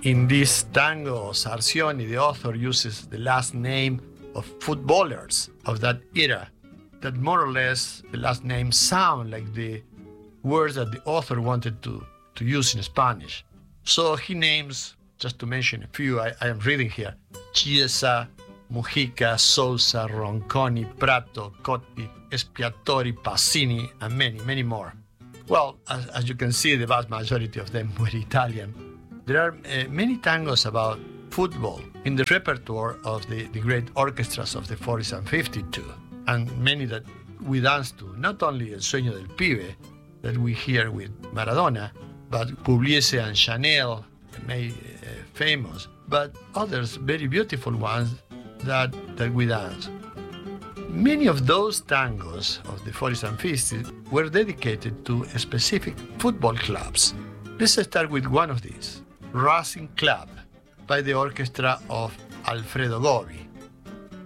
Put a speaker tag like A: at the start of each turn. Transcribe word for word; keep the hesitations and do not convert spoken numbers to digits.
A: In this tango, Sarcioni, the author, uses the last name of footballers of that era, that more or less the last names sound like the words that the author wanted to, to use in Spanish. So he names, just to mention a few, I, I am reading here, Chiesa, Mujica, Sousa, Ronconi, Prato, Cotti, Espiatori, Passini, and many, many more. Well, as, as you can see, the vast majority of them were Italian. There are uh, many tangos about football in the repertoire of the, the great orchestras of the forties and fifties too, and many that we dance to, not only El Sueño del Pibe, that we hear with Maradona, but Pugliese and Chanel, made uh, famous, but others, very beautiful ones, that, that we dance. Many of those tangos of the forties and fifties were dedicated to specific football clubs. Let's start with one of these, Racing Club, by the orchestra of Alfredo Gobi.